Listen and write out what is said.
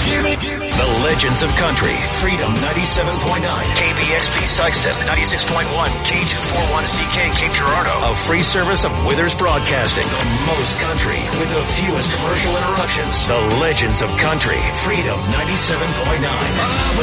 The Legends of Country. Freedom 97.9. KBXP Sikeston 96.1. K241CK Cape Girardeau. A free service of Withers Broadcasting. The most country with the fewest commercial interruptions. The Legends of Country. Freedom 97.9.